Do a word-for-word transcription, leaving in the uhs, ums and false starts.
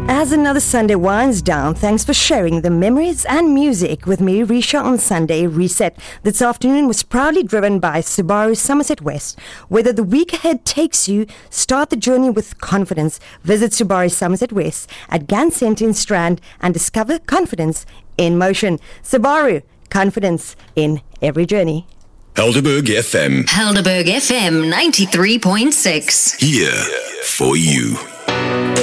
As another Sunday winds down, thanks for sharing the memories and music with me, Risha, on Sunday Reset. This afternoon was proudly driven by Subaru Somerset West. Whether the week ahead takes you, start the journey with confidence. Visit Subaru Somerset West at Gant Centre in Strand and discover confidence in motion. Subaru, confidence in every journey. Helderberg F M. Helderberg F M ninety-three point six. Here for you.